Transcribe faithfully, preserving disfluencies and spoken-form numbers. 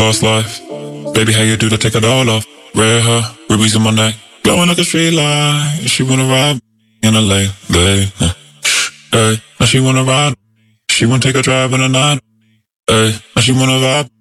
Past life. Baby, how you do that? Take it all off. Red hair, rubies in my neck, glowing like a street light. She wanna ride in a late, late. Uh, hey, now she wanna ride. She wanna take a drive in the night. Hey, now she wanna vibe.